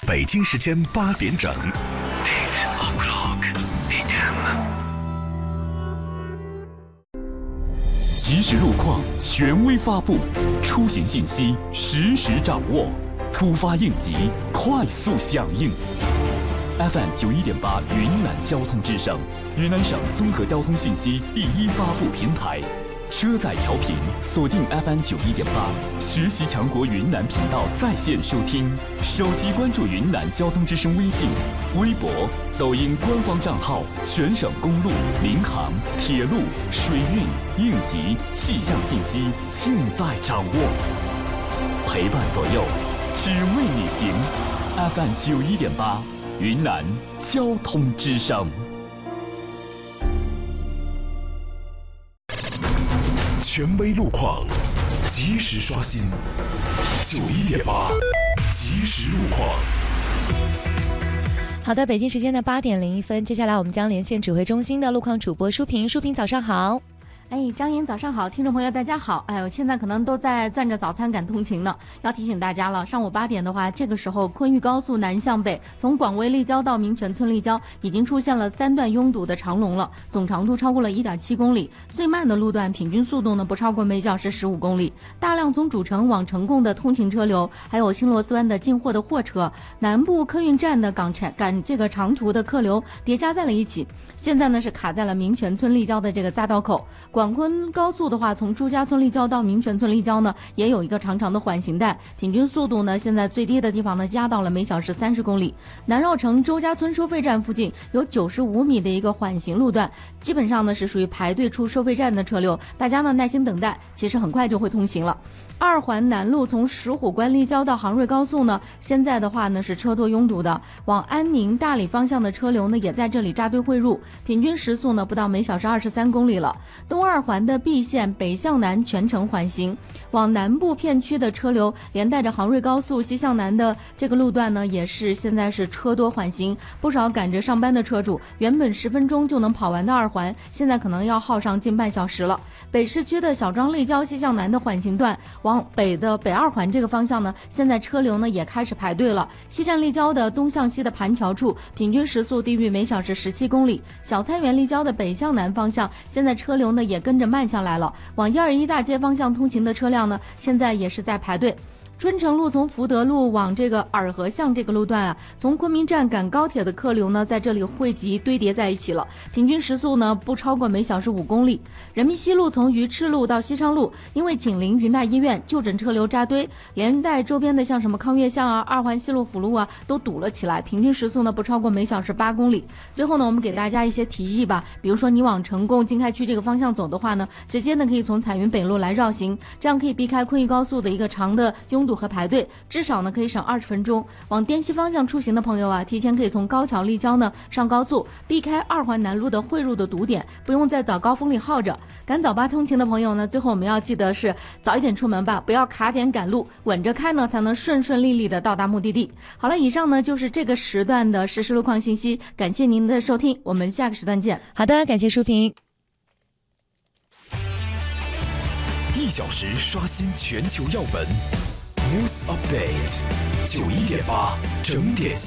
北京时间8点整。 即时路况，权威发布，出行信息实时掌握，突发应急快速响应。FM 91.8云南交通之声，云南省综合交通信息第一发布平台。车载调频锁定 FM 91.8，学习强国云南频道在线收听，手机关注云南交通之声微信、微博、抖音官方账号，全省公路、民航、铁路、水运、应急、气象信息尽在掌握，陪伴左右，只为你行。FM 91.8，云南交通之声。 权威路况，及时刷新。91.8，即时路况。 好的，北京时间的8点01分，接下来我们将连线指挥中心的路况主播舒平。舒平，早上好。 张莹早上好，听众朋友大家好。我现在可能都在攥着早餐赶通勤呢，要提醒大家了，上午8点的话，这个时候昆玉高速南向北，从广威立交到民权村立交已经出现了3段拥堵的长龙了，总长度超过了 1.7 公里，最慢的路段平均速度呢不超过每小时15公里，大量从主城往成贡的通勤车流，还有新罗斯湾的进货的货车，南部客运站的赶这个长途的客流叠加在了一起，现在呢是卡在了民权村立交的这个匝道口。广昆高速的话，从朱家村立交到民权村立交呢，也有一个长长的缓行带，平均速度呢，现在最低的地方呢，压到了每小时30公里。南绕城周家村收费站附近有95米的一个缓行路段，基本上呢是属于排队出收费站的车流，大家呢耐心等待，其实很快就会通行了。2环南路从石虎关立交到杭瑞高速呢，现在的话呢是车多拥堵的，往安宁大理方向的车流呢也在这里扎堆汇入，平均时速呢不到每小时23公里了。东2环的 B 线北向南全程缓行，往南部片区的车流连带着杭瑞高速西向南的这个路段呢，也是现在是车多缓行，不少赶着上班的车主，原本10分钟就能跑完的2环，现在可能要耗上近半小时了。北市区的小庄立交西向南的缓行段，往北的北2环这个方向呢，现在车流呢也开始排队了。西站立交的东向西的盘桥处，平均时速低于每小时17公里。小菜园立交的北向南方向，现在车流呢也跟着慢下来了。往121大街方向通行的车辆呢，现在也是在排队。春城路从福德路往这个洱河巷这个路段啊，从昆明站赶高铁的客流呢，在这里汇集堆叠在一起了，平均时速呢不超过每小时5公里。人民西路从鱼翅路到西昌路，因为紧邻云大医院，就诊车流扎堆，连带周边的像什么康悦巷啊、2环西路辅路啊都堵了起来，平均时速呢不超过每小时8公里。最后呢，我们给大家一些提议吧，比如说你往成贡经开区这个方向走的话呢，直接呢可以从彩云北路来绕行，这样可以避开昆玉高速的一个长的拥堵和排队，至少呢可以省20分钟。往滇西方向出行的朋友啊，提前可以从高桥立交呢上高速，避开2环南路的汇入的堵点，不用在早高峰里耗着。赶早8通勤的朋友呢，最后我们要记得是早一点出门吧，不要卡点赶路，稳着开呢才能顺顺利利的到达目的地。好了，以上呢就是这个时段的实时路况信息，感谢您的收听，我们下个时段见。 好的，感谢舒平。 1小时刷新全球要闻 News Update 91.8整点。